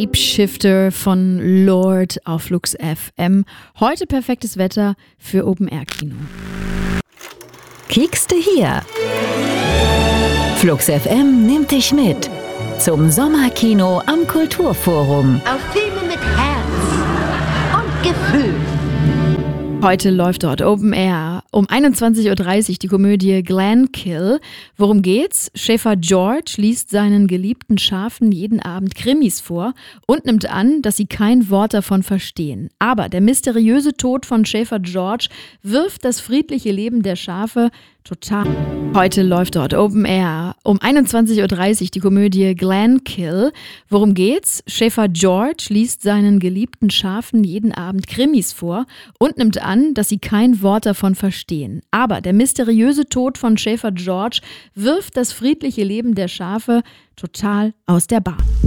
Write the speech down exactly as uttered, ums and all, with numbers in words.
Shifter von Lord auf Flux F M. Heute perfektes Wetter für Open-Air-Kino. Kiekste hier. Flux F M nimmt dich mit zum Sommerkino am Kulturforum. Auf Filme mit Herz und Gefühl. Heute läuft dort Open Air um einundzwanzig Uhr dreißig die Komödie Glenkill. Worum geht's? Schäfer George liest seinen geliebten Schafen jeden Abend Krimis vor und nimmt an, dass sie kein Wort davon verstehen. Aber der mysteriöse Tod von Schäfer George wirft das friedliche Leben der Schafe total. Heute läuft dort Open Air um einundzwanzig Uhr dreißig die Komödie Glenkill. Worum geht's? Schäfer George liest seinen geliebten Schafen jeden Abend Krimis vor und nimmt an, dass sie kein Wort davon verstehen. Aber der mysteriöse Tod von Schäfer George wirft das friedliche Leben der Schafe total aus der Bahn.